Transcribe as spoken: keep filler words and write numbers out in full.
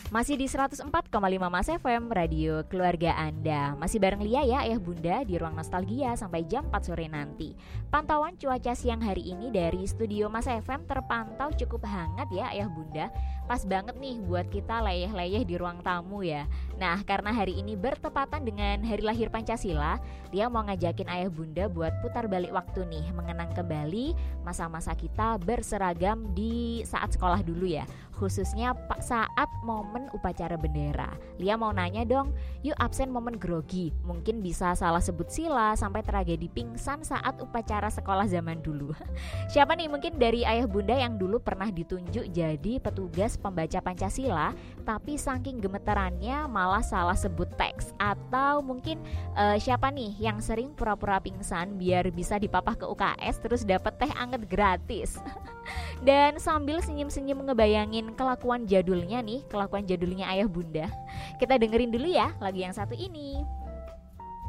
Masih di seratus empat koma lima Mas F M, radio keluarga Anda. Masih bareng Lia ya, ayah bunda di ruang nostalgia sampai jam empat sore nanti. Pantauan cuaca siang hari ini dari studio Mas F M terpantau cukup hangat ya ayah bunda. Pas banget nih buat kita leyeh-leyeh di ruang tamu ya. Nah, karena hari ini bertepatan dengan hari lahir Pancasila, Lia mau ngajakin ayah bunda buat putar balik waktu nih, mengenang kembali masa-masa kita berseragam di saat sekolah dulu ya. Khususnya saat momen upacara bendera. Lia mau nanya dong, yuk absen momen grogi. Mungkin bisa salah sebut sila sampai tragedi pingsan saat upacara sekolah zaman dulu. Siapa nih mungkin dari ayah bunda yang dulu pernah ditunjuk jadi petugas pembaca Pancasila, tapi saking gemeterannya malah salah sebut teks. Atau mungkin uh, siapa nih yang sering pura-pura pingsan biar bisa dipapah ke U K S terus dapat teh anget gratis. Dan sambil senyum-senyum ngebayangin kelakuan jadulnya nih, kelakuan jadulnya ayah bunda, kita dengerin dulu ya lagu yang satu ini.